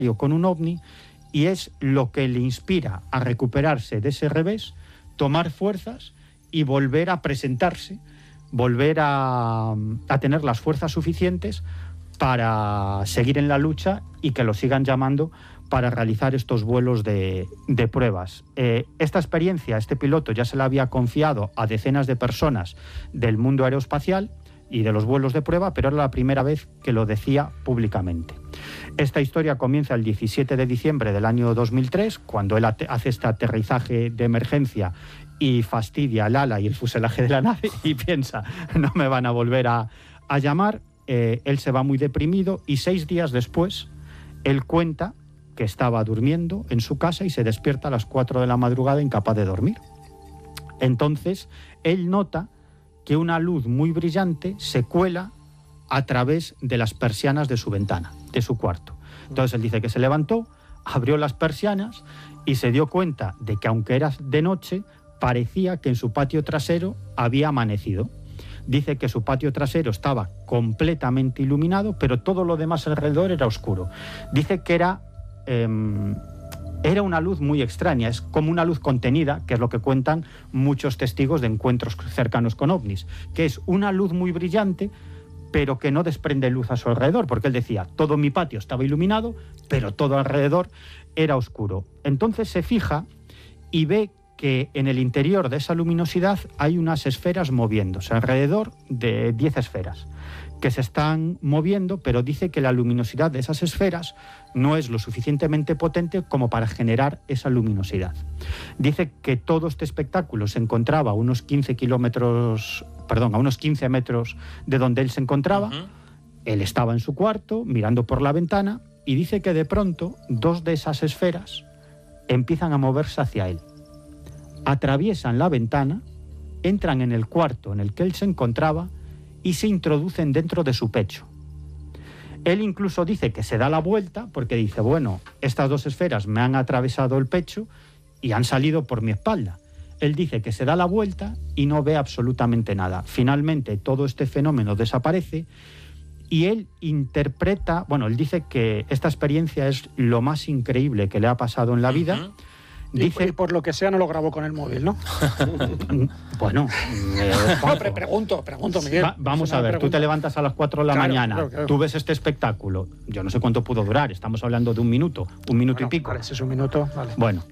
con un ovni, y es lo que le inspira a recuperarse de ese revés, tomar fuerzas y volver a presentarse, volver a tener las fuerzas suficientes para seguir en la lucha y que lo sigan llamando para realizar estos vuelos de pruebas. Esta experiencia, este piloto ya se la había confiado a decenas de personas del mundo aeroespacial y de los vuelos de prueba, pero era la primera vez que lo decía públicamente. Esta historia comienza el 17 de diciembre del año 2003, cuando él hace este aterrizaje de emergencia y fastidia el ala y el fuselaje de la nave y piensa, no me van a volver a llamar. Él se va muy deprimido y 6 días después él cuenta que estaba durmiendo en su casa y se despierta a las 4 de la madrugada incapaz de dormir. Entonces él nota que una luz muy brillante se cuela a través de las persianas de su ventana, de su cuarto. Entonces él dice que se levantó, abrió las persianas y se dio cuenta de que aunque era de noche, parecía que en su patio trasero había amanecido. Dice que su patio trasero estaba completamente iluminado, pero todo lo demás alrededor era oscuro. Dice que era una luz muy extraña, es como una luz contenida, que es lo que cuentan muchos testigos de encuentros cercanos con ovnis, que es una luz muy brillante, pero que no desprende luz a su alrededor, porque él decía, todo mi patio estaba iluminado, pero todo alrededor era oscuro. Entonces se fija y ve que en el interior de esa luminosidad hay unas esferas moviéndose, alrededor de 10 esferas, que se están moviendo, pero dice que la luminosidad de esas esferas no es lo suficientemente potente como para generar esa luminosidad. Dice que todo este espectáculo se encontraba a unos 15 metros de donde él se encontraba. Él estaba en su cuarto, mirando por la ventana, y dice que de pronto 2 de esas esferas empiezan a moverse hacia él. Atraviesan la ventana, entran en el cuarto en el que él se encontraba y se introducen dentro de su pecho. Él incluso dice que se da la vuelta porque dice, bueno, estas 2 esferas me han atravesado el pecho y han salido por mi espalda. Él dice que se da la vuelta y no ve absolutamente nada. Finalmente todo este fenómeno desaparece y él interpreta, bueno, él dice que esta experiencia es lo más increíble que le ha pasado en la vida. Dice, y por lo que sea no lo grabó con el móvil, ¿no? Bueno, pregunto, Miguel. Vamos a ver, tú te levantas a las 4 de la mañana, claro. Tú ves este espectáculo, yo no sé cuánto pudo durar, estamos hablando de un minuto y pico. Vale, si es un minuto, vale. Bueno,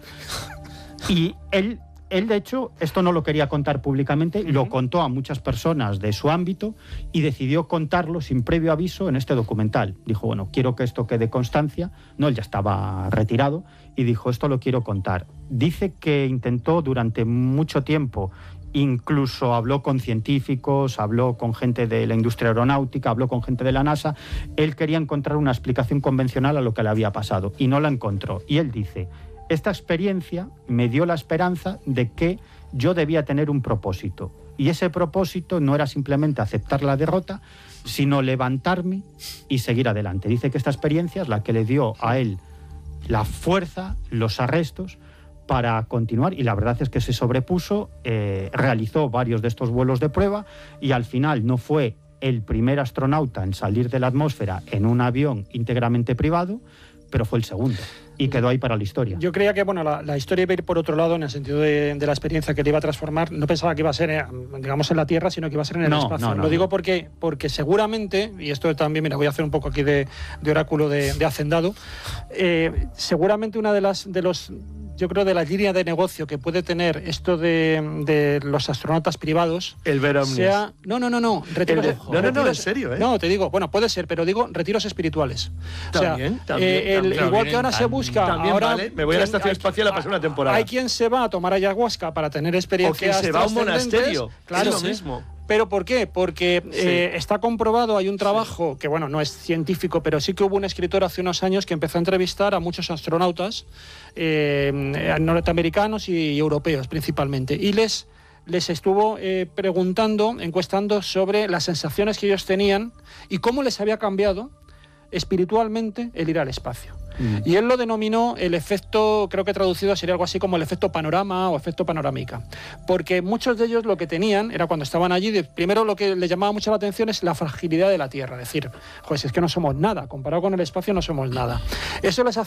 y él de hecho, esto no lo quería contar públicamente, lo contó a muchas personas de su ámbito y decidió contarlo sin previo aviso en este documental. Dijo, bueno, quiero que esto quede constancia. No, él ya estaba retirado y dijo, esto lo quiero contar. Dice que intentó durante mucho tiempo, incluso habló con científicos, habló con gente de la industria aeronáutica, habló con gente de la NASA. Él quería encontrar una explicación convencional a lo que le había pasado y no la encontró. Y él dice, esta experiencia me dio la esperanza de que yo debía tener un propósito. Y ese propósito no era simplemente aceptar la derrota, sino levantarme y seguir adelante. Dice que esta experiencia es la que le dio a él la fuerza, los arrestos para continuar. Y la verdad es que se sobrepuso, realizó varios de estos vuelos de prueba y al final no fue el primer astronauta en salir de la atmósfera en un avión íntegramente privado, pero fue el segundo. Y quedó ahí para la historia. Yo creía que la historia iba a ir por otro lado en el sentido de la experiencia que le iba a transformar. No pensaba que iba a ser, digamos, en la Tierra, sino que iba a ser en el espacio. Lo digo porque seguramente, y esto también, mira, voy a hacer un poco aquí de oráculo de hacendado, seguramente una de las líneas de negocio que puede tener esto de los astronautas privados... El ver ovnis. No. Retiros, en serio, ¿eh? No, te digo, bueno, puede ser, pero digo retiros espirituales. También. Igual que ahora se busca... Ahora, vale, me voy a la estación espacial a pasar una temporada. Hay quien se va a tomar ayahuasca para tener experiencias o quien se va a un monasterio. Claro, es lo mismo. ¿Pero por qué? Porque está comprobado, hay un trabajo que, bueno, no es científico, pero sí que hubo un escritor hace unos años que empezó a entrevistar a muchos astronautas norteamericanos y europeos principalmente, y les estuvo encuestando sobre las sensaciones que ellos tenían y cómo les había cambiado espiritualmente el ir al espacio. Y él lo denominó el efecto, creo que traducido sería algo así como el efecto panorama o efecto panorámica, porque muchos de ellos lo que tenían era cuando estaban allí, primero lo que les llamaba mucho la atención es la fragilidad de la Tierra, es decir, si es que no somos nada, comparado con el espacio no somos nada. Eso les